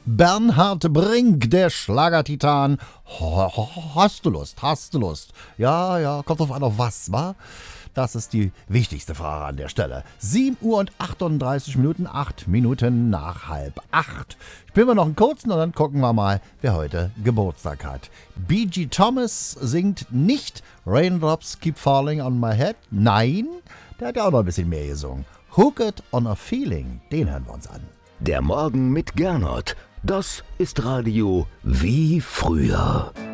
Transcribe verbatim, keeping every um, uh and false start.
Bernhard Brink, der Schlagertitan. Ho- ho- Hast du Lust? Hast du Lust? Ja, ja, kommt drauf an, auf was, wa? Das ist die wichtigste Frage an der Stelle. sieben Uhr und achtunddreißig Minuten, acht Minuten nach halb acht. Spielen wir noch einen kurzen und dann gucken wir mal, wer heute Geburtstag hat. B G Thomas singt nicht Raindrops Keep Falling on My Head. Nein, der hat ja auch noch ein bisschen mehr gesungen. Hooked on a Feeling, den hören wir uns an. Der Morgen mit Gernot. Das ist Radio wie früher.